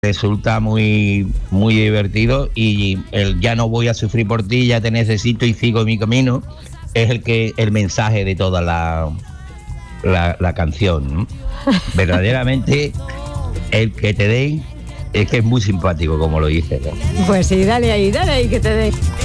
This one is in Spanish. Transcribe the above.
resulta muy, muy divertido, y el ya no voy a sufrir por ti, ya te necesito y sigo mi camino, es el mensaje de toda la canción, ¿no? Verdaderamente, el que te den es que es muy simpático, como lo dices, ¿no? Pues sí, dale ahí que te dé.